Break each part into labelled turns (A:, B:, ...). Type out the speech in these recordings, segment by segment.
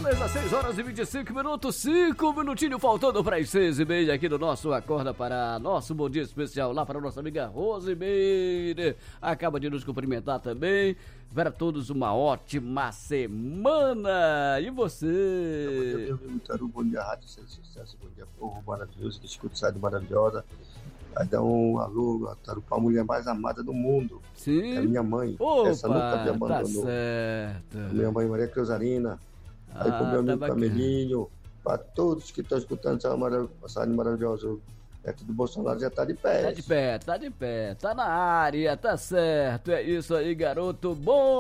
A: Beleza, 6 horas e 25 minutos, 5 minutinhos faltando para as 6h30 aqui no nosso Acorda Pará, nosso bom dia especial lá para a nossa amiga Rosimeire. Acaba de nos cumprimentar também. Para todos uma ótima semana. E você?
B: Bom dia, meu amigo Taru, bom dia, Rádio Sem Sucesso, bom dia, povo maravilhoso que escuta essa rádio maravilhosa. Vai dar um alô, Taru, para a mulher mais amada do mundo.
A: Sim.
B: É a minha mãe.
A: Opa,
B: essa nunca me abandonou.
A: Tá certo.
B: Minha mãe Maria Cruzarina. Aí pro meu amigo
A: tá
B: Camelinho, para todos que estão escutando essa rádio maravilhosa. É tudo Bolsonaro já tá de pé.
A: Tá de pé, tá na área, tá certo. É isso aí, garoto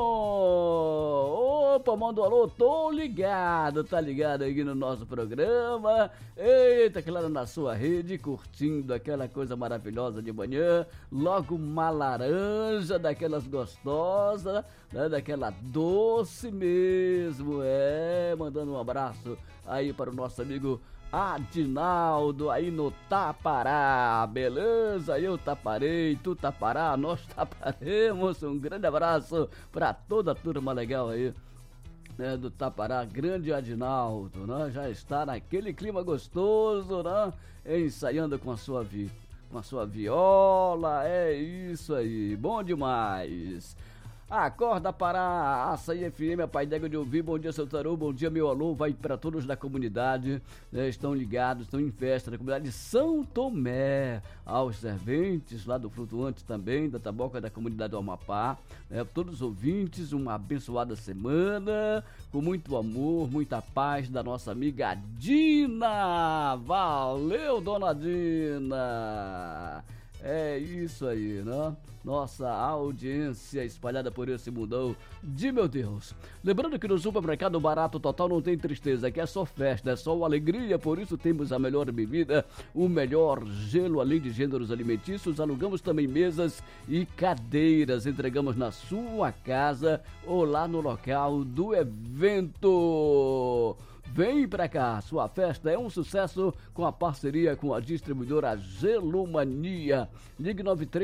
A: bom. Opa, manda um alô, tô ligado, tá ligado aqui no nosso programa. Eita, claro, na sua rede, curtindo aquela coisa maravilhosa de manhã. Logo uma laranja, daquelas gostosas, né, daquela doce mesmo. Mandando um abraço aí para o nosso amigo Adinaldo aí no Tapará, beleza? Eu taparei, tu tapará, nós taparemos. Um grande abraço para toda a turma legal aí, né, do Tapará. Grande Adinaldo, né? Já está naquele clima gostoso, né? Ensaiando com a sua viola, é isso aí, bom demais. Acorda Pará, Açaí FM, a Pai d'Égua de ouvir. Bom dia, seu Taru, bom dia, meu alô. Vai para todos da comunidade, né, estão ligados, estão em festa na comunidade de São Tomé, aos serventes lá do Flutuante também, da Taboca da comunidade do Amapá, né, todos os ouvintes, uma abençoada semana, com muito amor, muita paz da nossa amiga Dina. Valeu, dona Dina. É isso aí, né? Nossa audiência espalhada por esse mundão de meu Deus. Lembrando que no Supermercado Barato Total não tem tristeza, aqui é só festa, é só alegria, por isso temos a melhor bebida, o melhor gelo, além de gêneros alimentícios, alugamos também mesas e cadeiras, entregamos na sua casa ou lá no local do evento. Vem pra cá, sua festa é um sucesso com a parceria com a distribuidora Gelomania. Ligue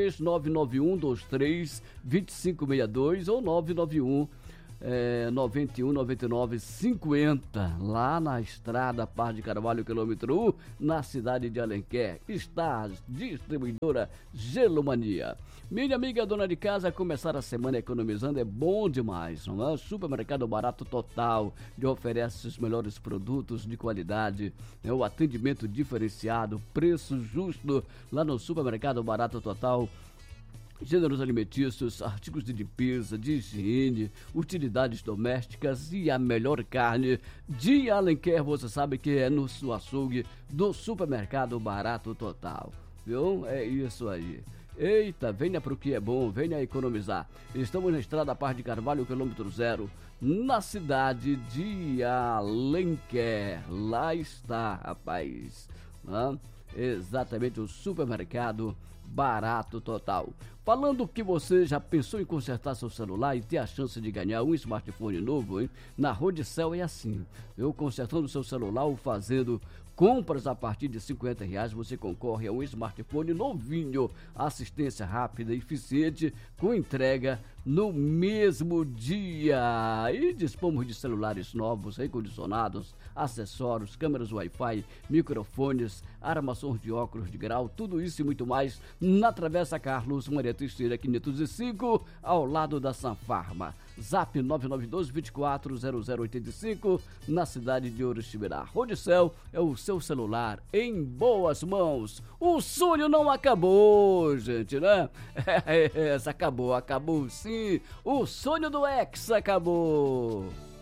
A: 93991232562 ou 991 91 99 50, lá na estrada Paz de Carvalho, quilômetro 1, na cidade de Alenquer. Está a distribuidora Gelomania. Minha amiga dona de casa, começar a semana economizando é bom demais, não é? Supermercado Barato Total lhe oferece os melhores produtos de qualidade, né? O atendimento diferenciado, preço justo lá no Supermercado Barato Total. Gêneros alimentícios, artigos de limpeza, de higiene, utilidades domésticas e a melhor carne de Alenquer, você sabe que é no seu açougue do Supermercado Barato Total, viu? É isso aí. Eita, venha pro que é bom, venha economizar. Estamos na estrada Paz de Carvalho, quilômetro 0, na cidade de Alenquer. Lá está, rapaz, né? Exatamente, o Supermercado Barato Total. Falando que você já pensou em consertar seu celular e ter a chance de ganhar um smartphone novo, hein? Na Rodicel é assim. Eu consertando seu celular ou fazendo compras a partir de R$50, você concorre a um smartphone novinho, assistência rápida e eficiente, com entrega no mesmo dia. E dispomos de celulares novos, recondicionados, acessórios, câmeras Wi-Fi, microfones, armações de óculos de grau, tudo isso e muito mais na Travessa Carlos Maria Teixeira 505, ao lado da Sanfarma. Zap 9912-240085, na cidade de Oriximiná. Rodicel é o seu celular em boas mãos. O sonho não acabou, gente, né? Essa acabou sim. O sonho do ex acabou.